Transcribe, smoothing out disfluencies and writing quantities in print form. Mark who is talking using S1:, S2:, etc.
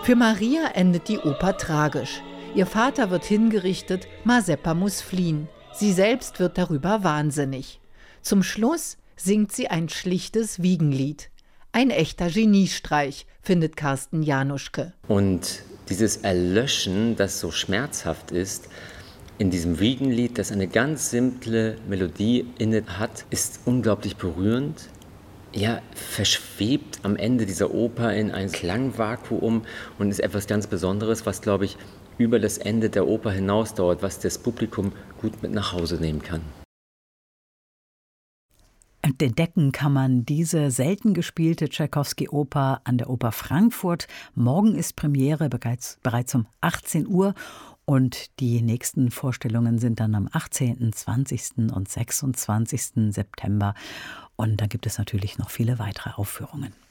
S1: Für Maria endet die Oper tragisch. Ihr Vater wird hingerichtet, Mazeppa muss fliehen. Sie selbst wird darüber wahnsinnig. Zum Schluss singt sie ein schlichtes Wiegenlied. Ein echter Geniestreich, findet Carsten Januschke.
S2: Und dieses Erlöschen, das so schmerzhaft ist, in diesem Wiegenlied, das eine ganz simple Melodie inne hat, ist unglaublich berührend. Ja, verschwebt am Ende dieser Oper in ein Klangvakuum und ist etwas ganz Besonderes, was, glaube ich, über das Ende der Oper hinausdauert, was das Publikum gut mit nach Hause nehmen kann.
S3: Und entdecken kann man diese selten gespielte Tschaikowski-Oper an der Oper Frankfurt. Morgen ist Premiere bereits um 18 Uhr. Und die nächsten Vorstellungen sind dann am 18., 20. und 26. September. Und da gibt es natürlich noch viele weitere Aufführungen.